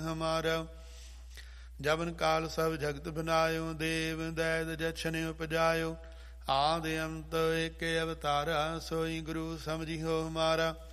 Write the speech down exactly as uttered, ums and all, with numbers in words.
हमारा। जबन काल सब जगत बनायो, देव दैत जछन उपजायो। आदि अंत एक अवतारा, सोई गुरु समझियो हमारा।